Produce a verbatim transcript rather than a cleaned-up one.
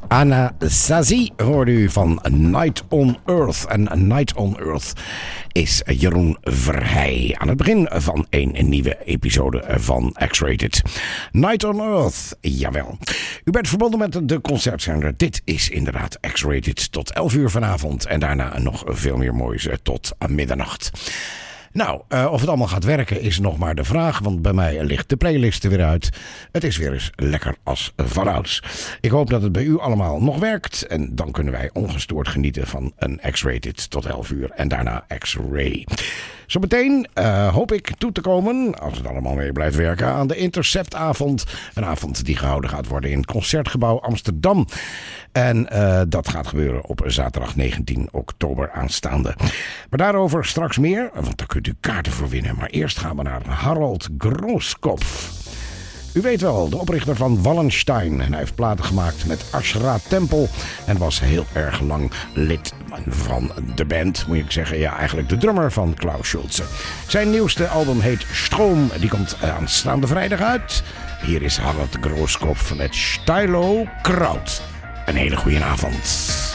Anasazi hoorde u van Night on Earth. En Night on Earth is Jeroen Verheij aan het begin van een nieuwe episode van X-Rated. Night on Earth, jawel. U bent verbonden met de concertzender. Dit is inderdaad X-Rated tot elf uur vanavond. En daarna nog veel meer moois tot middernacht. Nou, uh, of het allemaal gaat werken is nog maar de vraag, want bij mij ligt de playlist er weer uit. Het is weer eens lekker als vanouds. Ik hoop dat het bij u allemaal nog werkt en dan kunnen wij ongestoord genieten van een X-Rated tot elf uur en daarna X-Ray. Zometeen uh, hoop ik toe te komen, als het allemaal mee blijft werken, aan de Interceptavond. Een avond die gehouden gaat worden in het Concertgebouw Amsterdam. En uh, dat gaat gebeuren op zaterdag negentien oktober aanstaande. Maar daarover straks meer, want daar kunt u kaarten voor winnen. Maar eerst gaan we naar Harald Grooskopf. U weet wel, de oprichter van Wallenstein. En hij heeft platen gemaakt met Ashra Temple. En was heel erg lang lid van de band, moet ik zeggen. Ja, eigenlijk de drummer van Klaus Schulze. Zijn nieuwste album heet Stroom. Die komt aanstaande vrijdag uit. Hier is Harald Grooskopf met Stylo Kraut. Een hele goede avond.